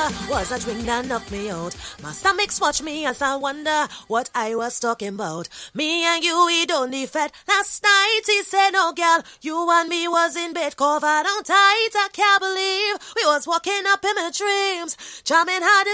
was a drink that knocked me out. My stomach's watch me as I wonder what I was talking about. Me and you, we don't need fat. Last night he said, no girl, you and me was in bed covered on tight. I can't believe we was walking up in my dreams. Jamming hard